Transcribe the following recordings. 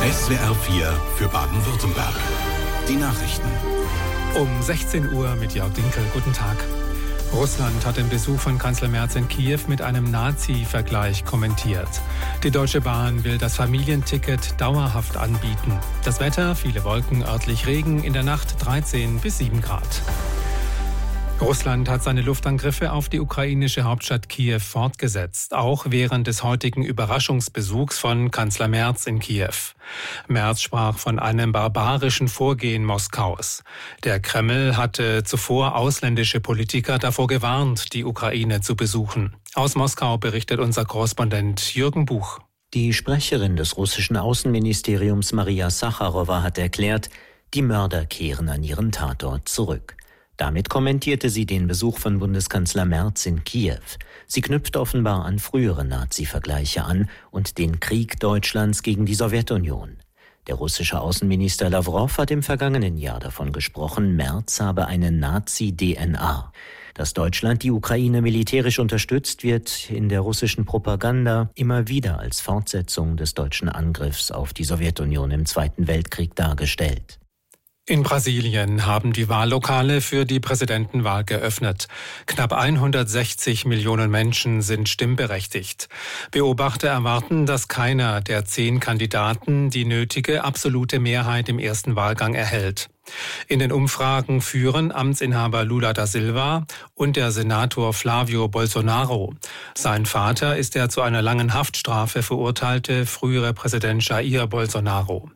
SWR 4 für Baden-Württemberg. Die Nachrichten. Um 16 Uhr mit Jörg Dinkel. Guten Tag. Russland hat den Besuch von Kanzler Merz in Kiew mit einem Nazi-Vergleich kommentiert. Die Deutsche Bahn will das Familienticket dauerhaft anbieten. Das Wetter, viele Wolken, örtlich Regen, in der Nacht 13 bis 7 Grad. Russland hat seine Luftangriffe auf die ukrainische Hauptstadt Kiew fortgesetzt, auch während des heutigen Überraschungsbesuchs von Kanzler Merz in Kiew. Merz sprach von einem barbarischen Vorgehen Moskaus. Der Kreml hatte zuvor ausländische Politiker davor gewarnt, die Ukraine zu besuchen. Aus Moskau berichtet unser Korrespondent Jürgen Buch. Die Sprecherin des russischen Außenministeriums Maria Sacharowa hat erklärt, die Mörder kehren an ihren Tatort zurück. Damit kommentierte sie den Besuch von Bundeskanzler Merz in Kiew. Sie knüpft offenbar an frühere Nazi-Vergleiche an und den Krieg Deutschlands gegen die Sowjetunion. Der russische Außenminister Lawrow hat im vergangenen Jahr davon gesprochen, Merz habe eine Nazi-DNA. Dass Deutschland die Ukraine militärisch unterstützt, wird in der russischen Propaganda immer wieder als Fortsetzung des deutschen Angriffs auf die Sowjetunion im Zweiten Weltkrieg dargestellt. In Brasilien haben die Wahllokale für die Präsidentenwahl geöffnet. Knapp 160 Millionen Menschen sind stimmberechtigt. Beobachter erwarten, dass keiner der 10 Kandidaten die nötige absolute Mehrheit im ersten Wahlgang erhält. In den Umfragen führen Amtsinhaber Lula da Silva und der Senator Flávio Bolsonaro. Sein Vater ist der zu einer langen Haftstrafe verurteilte frühere Präsident Jair Bolsonaro.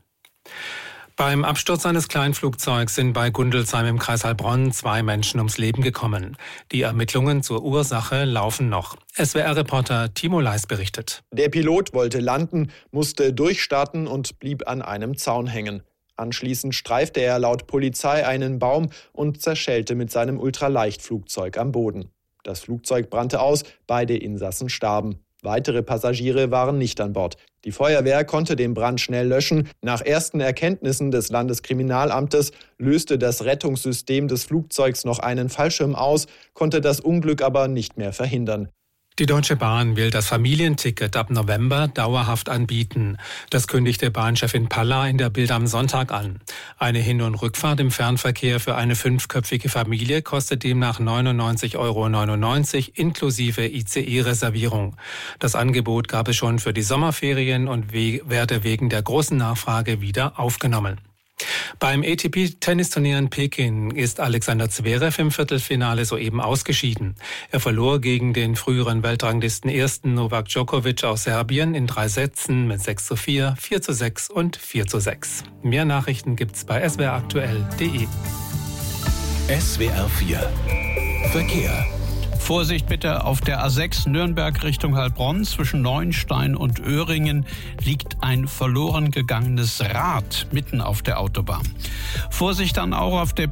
Beim Absturz eines Kleinflugzeugs sind bei Gundelsheim im Kreis Heilbronn 2 Menschen ums Leben gekommen. Die Ermittlungen zur Ursache laufen noch. SWR-Reporter Timo Leis berichtet. Der Pilot wollte landen, musste durchstarten und blieb an einem Zaun hängen. Anschließend streifte er laut Polizei einen Baum und zerschellte mit seinem Ultraleichtflugzeug am Boden. Das Flugzeug brannte aus, beide Insassen starben. Weitere Passagiere waren nicht an Bord. Die Feuerwehr konnte den Brand schnell löschen. Nach ersten Erkenntnissen des Landeskriminalamtes löste das Rettungssystem des Flugzeugs noch einen Fallschirm aus, konnte das Unglück aber nicht mehr verhindern. Die Deutsche Bahn will das Familienticket ab November dauerhaft anbieten. Das kündigte Bahnchefin Palla in der Bild am Sonntag an. Eine Hin- und Rückfahrt im Fernverkehr für eine 5-köpfige Familie kostet demnach 99,99 € inklusive ICE-Reservierung. Das Angebot gab es schon für die Sommerferien und werde wegen der großen Nachfrage wieder aufgenommen. Beim ATP-Tennisturnier in Peking ist Alexander Zverev im Viertelfinale soeben ausgeschieden. Er verlor gegen den früheren Weltranglisten Ersten Novak Djokovic aus Serbien in 3 Sätzen mit 6:4, 4:6 und 4:6. Mehr Nachrichten gibt's bei swraktuell.de. SWR 4 Verkehr. Vorsicht bitte auf der A6 Nürnberg Richtung Heilbronn. Zwischen Neuenstein und Öhringen liegt ein verloren gegangenes Rad mitten auf der Autobahn. Vorsicht dann auch auf der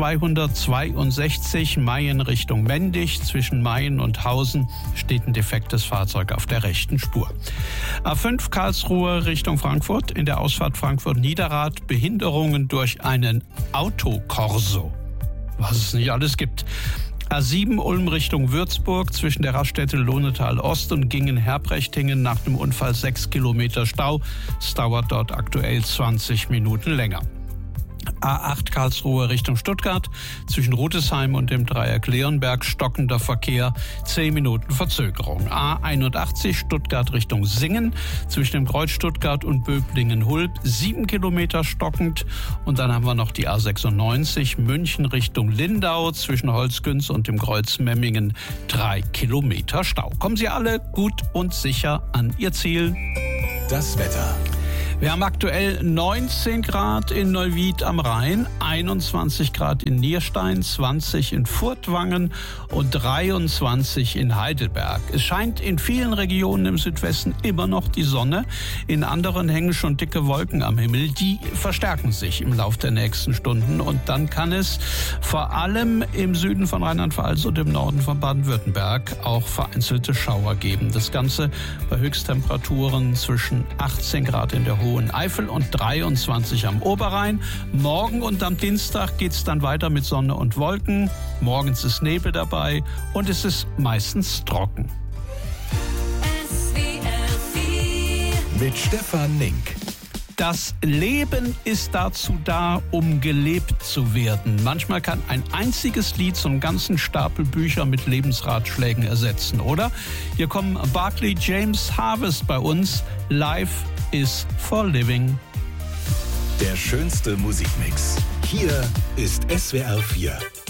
B262 Mayen Richtung Mendig. Zwischen Mayen und Hausen steht ein defektes Fahrzeug auf der rechten Spur. A5 Karlsruhe Richtung Frankfurt. In der Ausfahrt Frankfurt-Niederrad Behinderungen durch einen Autokorso. Was es nicht alles gibt. A7 Ulm Richtung Würzburg zwischen der Raststätte Lohnetal Ost und Gingen-Herbrechting nach dem Unfall 6 Kilometer Stau. Es dauert dort aktuell 20 Minuten länger. A8 Karlsruhe Richtung Stuttgart zwischen Rudesheim und dem Dreieck Leonberg stockender Verkehr, 10 Minuten Verzögerung. A81 Stuttgart Richtung Singen zwischen dem Kreuz Stuttgart und Böblingen-Hulb 7 Kilometer stockend. Und dann haben wir noch die A96 München Richtung Lindau zwischen Holzgünz und dem Kreuz Memmingen 3 Kilometer Stau. Kommen Sie alle gut und sicher an Ihr Ziel. Das Wetter. Wir haben aktuell 19 Grad in Neuwied am Rhein, 21 Grad in Nierstein, 20 in Furtwangen und 23 in Heidelberg. Es scheint in vielen Regionen im Südwesten immer noch die Sonne. In anderen hängen schon dicke Wolken am Himmel. Die verstärken sich im Laufe der nächsten Stunden. Und dann kann es vor allem im Süden von Rheinland-Pfalz und im Norden von Baden-Württemberg auch vereinzelte Schauer geben. Das Ganze bei Höchsttemperaturen zwischen 18 Grad in der Hohen Eifel und 23 am Oberrhein. Morgen und am Dienstag geht es dann weiter mit Sonne und Wolken. Morgens ist Nebel dabei und es ist meistens trocken. Mit Stefan Link. Das Leben ist dazu da, um gelebt zu werden. Manchmal kann ein einziges Lied so einen ganzen Stapel Bücher mit Lebensratschlägen ersetzen, oder? Hier kommen Barclay James Harvest bei uns. Life is for living. Der schönste Musikmix. Hier ist SWR 4.